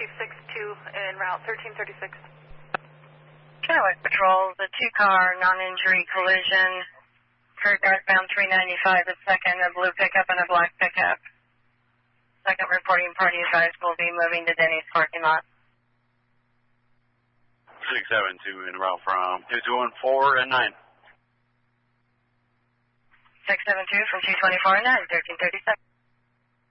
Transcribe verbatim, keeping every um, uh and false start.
thirty-six two en route, thirteen thirty-six. Kennewick Patrol, the two-car non-injury collision occurred northbound three ninety-five, a second, a blue pickup and a black pickup. Second reporting party advised will be moving to Denny's parking lot. six seven two en route from two two one four and nine. six seven two from two twenty-four and nine, thirteen thirty-seven.